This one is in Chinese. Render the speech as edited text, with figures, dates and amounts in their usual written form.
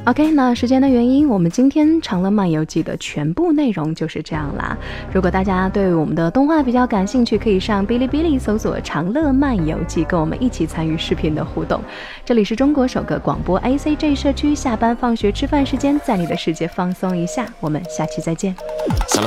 OK， 那时间的原因，我们今天《长乐漫游记》的全部内容就是这样啦。如果大家对我们的动画比较感兴趣，可以上哔哩哔哩搜索《长乐漫游记》，跟我们一起参与视频的互动。这里是中国首个广播 ACG 社区，下班放学吃饭时间，在你的世界放松一下。我们下期再见。